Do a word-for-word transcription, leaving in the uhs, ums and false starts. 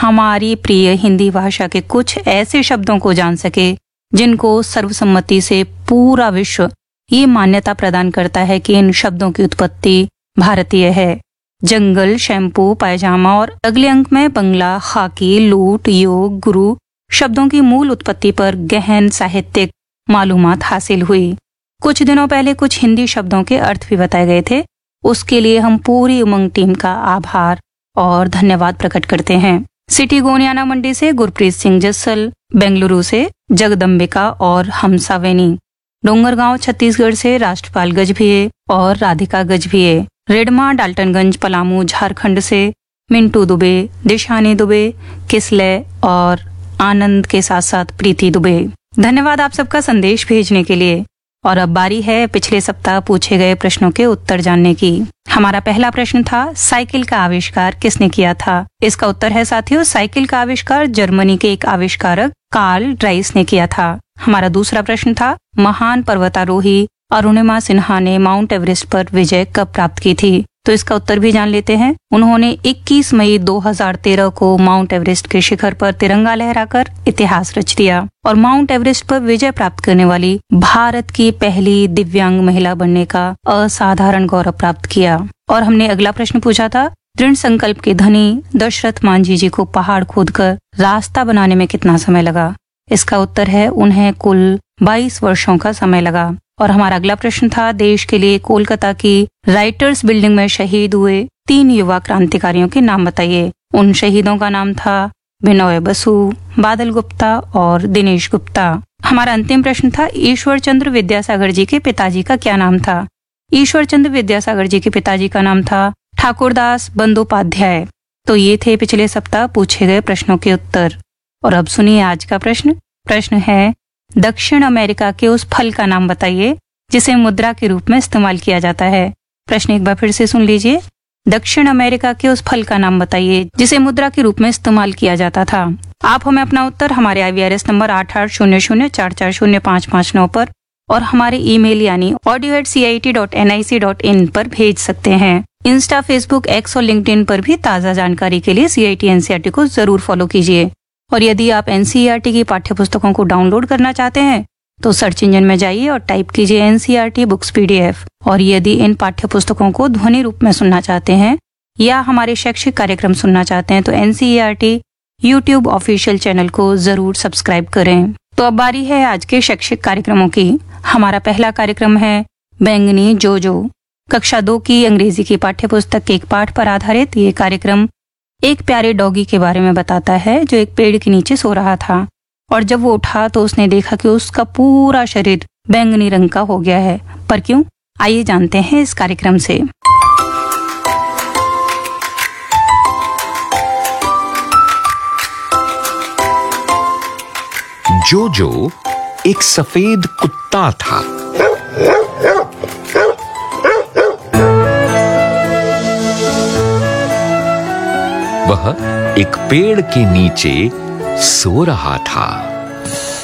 हमारी प्रिय हिंदी भाषा के कुछ ऐसे शब्दों को जान सके जिनको सर्वसम्मति से पूरा विश्व ये मान्यता प्रदान करता है कि इन शब्दों की उत्पत्ति भारतीय है। जंगल, शैम्पू, पायजामा और अगले अंक में बंगला, खाकी, लूट, योग, गुरु शब्दों की मूल उत्पत्ति पर गहन साहित्यिक मालूमात हासिल हुई। कुछ दिनों पहले कुछ हिंदी शब्दों के अर्थ भी बताए गए थे। उसके लिए हम पूरी उमंग टीम का आभार और धन्यवाद प्रकट करते हैं। सिटी गोनियाना मंडी से गुरप्रीत सिंह जस्सल, बेंगलुरु से जगदम्बिका और हमसावेनी, डोंगरगांव छत्तीसगढ़ से राष्ट्रपाल गजभिये और राधिका गजभिये, रेडमा डाल्टनगंज पलामू झारखंड से मिंटू दुबे, दिशानी दुबे, किसले और आनंद के साथ साथ प्रीति दुबे। धन्यवाद आप सबका संदेश भेजने के लिए। और अब बारी है पिछले सप्ताह पूछे गए प्रश्नों के उत्तर जानने की। हमारा पहला प्रश्न था, साइकिल का आविष्कार किसने किया था? इसका उत्तर है साथियों, साइकिल का आविष्कार जर्मनी के एक आविष्कारक कार्ल ड्राइस ने किया था। हमारा दूसरा प्रश्न था, महान पर्वतारोही अरुणिमा सिन्हा ने माउंट एवरेस्ट पर विजय कब प्राप्त की थी? तो इसका उत्तर भी जान लेते हैं। उन्होंने इक्कीस मई दो हज़ार तेरह को माउंट एवरेस्ट के शिखर पर तिरंगा लहराकर इतिहास रच दिया और माउंट एवरेस्ट पर विजय प्राप्त करने वाली भारत की पहली दिव्यांग महिला बनने का असाधारण गौरव प्राप्त किया। और हमने अगला प्रश्न पूछा था, दृढ़ संकल्प के धनी दशरथ मांझी जी को पहाड़ खोदकर रास्ता बनाने में कितना समय लगा? इसका उत्तर है, उन्हें कुल बाईस वर्षों का समय लगा। और हमारा अगला प्रश्न था, देश के लिए कोलकाता की राइटर्स बिल्डिंग में शहीद हुए तीन युवा क्रांतिकारियों के नाम बताइए। उन शहीदों का नाम था बिनोय बसु, बादल गुप्ता और दिनेश गुप्ता। हमारा अंतिम प्रश्न था, ईश्वर चंद्र विद्यासागर जी के पिताजी का क्या नाम था? ईश्वर चंद्र विद्यासागर जी के पिताजी का नाम था ठाकुरदास बंदोपाध्याय। तो ये थे पिछले सप्ताह पूछे गए प्रश्नों के उत्तर। और अब सुनिए आज का प्रश्न। प्रश्न है, दक्षिण अमेरिका के उस फल का नाम बताइए जिसे मुद्रा के रूप में इस्तेमाल किया जाता है। प्रश्न एक बार फिर से सुन लीजिए। दक्षिण अमेरिका के उस फल का नाम बताइए जिसे मुद्रा के रूप में इस्तेमाल किया जाता था। आप हमें अपना उत्तर हमारे आई वी आर एस नंबर आठ आठ शून्य शून्य चार चार शून्य पाँच पाँच नौ पर और हमारे ईमेल यानी audio eight C I T dot N I C dot in पर भेज सकते हैं। इंस्टा, फेसबुक, एक्स और लिंक्डइन पर भी ताज़ा जानकारी के लिए सी I T N C E R T को जरूर फॉलो कीजिए। और यदि आप N C E R T की पाठ्य पुस्तकों को डाउनलोड करना चाहते हैं तो सर्च इंजन में जाइए और टाइप कीजिए N C E R T books P D F. और यदि इन पाठ्य पुस्तकों को ध्वनि रूप में सुनना चाहते हैं या हमारे शैक्षिक कार्यक्रम सुनना चाहते हैं तो N C E R T YouTube official channel को जरूर सब्सक्राइब करें। तो अब बारी है आज के शैक्षिक कार्यक्रमों की। हमारा पहला कार्यक्रम है बैंगनी जोजो। कक्षा दो की अंग्रेजी की पाठ्य पुस्तक के एक पाठ पर आधारित ये कार्यक्रम एक प्यारे डॉगी के बारे में बताता है जो एक पेड़ के नीचे सो रहा था और जब वो उठा तो उसने देखा कि उसका पूरा शरीर बैंगनी रंग का हो गया है। पर क्यों? आइए जानते हैं इस कार्यक्रम से। जोजो एक सफेद कुत्ता था। वह एक पेड़ के नीचे सो रहा था।